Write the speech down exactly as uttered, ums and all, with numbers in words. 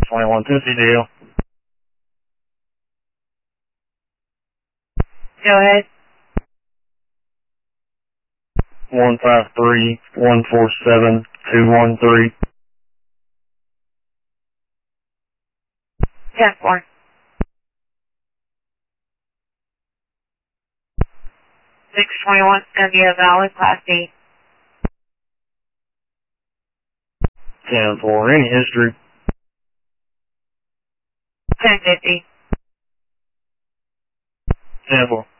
twenty-one Tennessee deal. Go ahead. one five three, one four seven, two one three. ten four. six twenty-one is going to be a valid Class D. ten four. Any history? ten fifty. ten four.